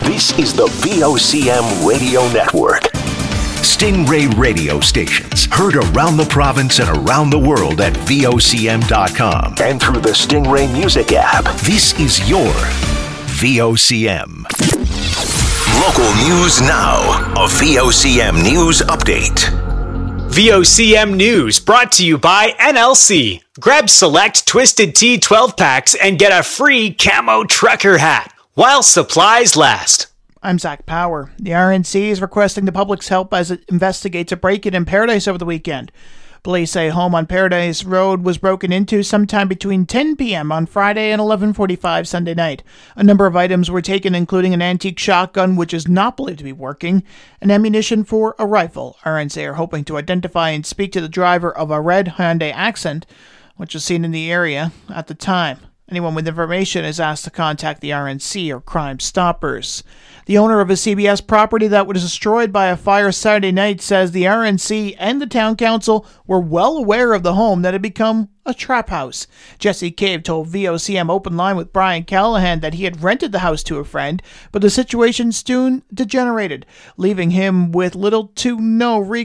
This is the VOCM Radio Network. Stingray radio stations heard around the province and around the world at VOCM.com and through the Stingray Music app. This is your VOCM. Local news now. A VOCM News Update. VOCM News brought to you by NLC. Grab select Twisted Tea 12 packs and get a free camo trucker hat while supplies last. I'm Zach Power. The RNC is requesting the public's help as it investigates a break-in in Paradise over the weekend. Police say a home on Paradise Road was broken into sometime between 10 p.m. on Friday and 11:45 Sunday night. A number of items were taken, including an antique shotgun, which is not believed to be working, and ammunition for a rifle. RNC are hoping to identify and speak to the driver of a red Hyundai Accent, which was seen in the area at the time. Anyone with information is asked to contact the RNC or Crime Stoppers. The owner of a CBS property that was destroyed by a fire Saturday night says the RNC and the town council were well aware of the home that had become a trap house. Jesse Cave told VOCM Open Line with Brian Callahan that he had rented the house to a friend, but the situation soon degenerated, leaving him with little to no recourse